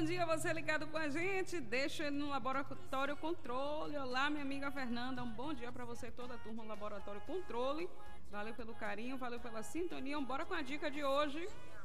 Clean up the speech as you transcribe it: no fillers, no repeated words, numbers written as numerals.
bom dia, você ligado com a gente, deixa ele no Laboratório Controle. Olá, minha amiga Fernanda, um bom dia para você, toda a turma do Laboratório Controle. Valeu pelo carinho, valeu pela sintonia. Bora com a dica de hoje.